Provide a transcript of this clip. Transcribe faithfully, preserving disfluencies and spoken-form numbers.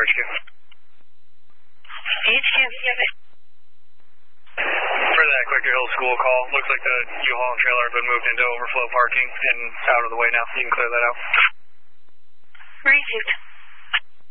H Q. H Q, yeah. For that Quaker Hill school call, looks like the U-Haul and trailer have been moved into overflow parking and out of the way now. You can clear that out. Received.